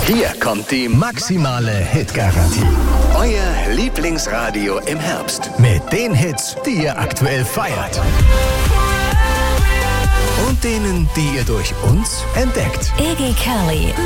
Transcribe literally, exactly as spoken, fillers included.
Hier kommt die maximale Hitgarantie. Euer Lieblingsradio im Herbst. Mit den Hits, die ihr aktuell feiert. Und denen, die ihr durch uns entdeckt. Iggy Kelly.